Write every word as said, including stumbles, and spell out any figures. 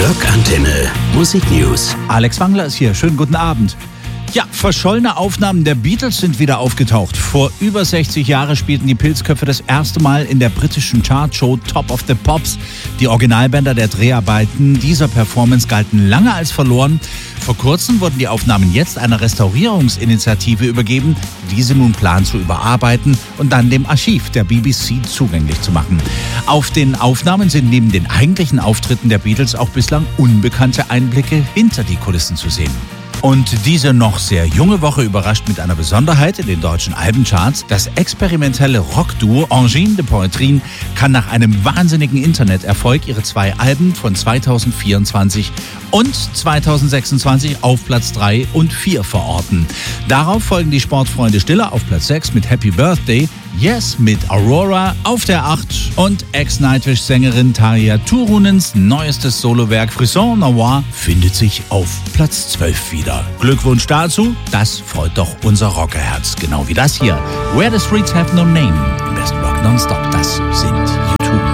Rockantenne Musik News. Alex Wangler ist hier. Schönen guten Abend. Ja, verschollene Aufnahmen der Beatles sind wieder aufgetaucht. Vor über sechzig Jahren spielten die Pilzköpfe das erste Mal in der britischen Chartshow Top of the Pops. Die Originalbänder der Dreharbeiten dieser Performance galten lange als verloren. Vor kurzem wurden die Aufnahmen jetzt einer Restaurierungsinitiative übergeben, die diese nun plant zu überarbeiten und dann dem Archiv der B B C zugänglich zu machen. Auf den Aufnahmen sind neben den eigentlichen Auftritten der Beatles auch bislang unbekannte Einblicke hinter die Kulissen zu sehen. Und diese noch sehr junge Woche überrascht mit einer Besonderheit in den deutschen Albencharts. Das experimentelle Rockduo Engine de Poitrine kann nach einem wahnsinnigen Interneterfolg ihre zwei Alben von zweitausendvierundzwanzig und zweitausendsechsundzwanzig auf Platz drei und vier verorten. Darauf folgen die Sportfreunde Stiller auf Platz sechs mit Happy Birthday, Yes mit Aurora auf der acht und Ex-Nightwish-Sängerin Tarja Turunens neuestes Solowerk Frisson Noir findet sich auf Platz zwölf wieder. Glückwunsch dazu, das freut doch unser Rockerherz, genau wie das hier. Where the Streets Have No Name, im besten Rock Nonstop, das sind U zwei.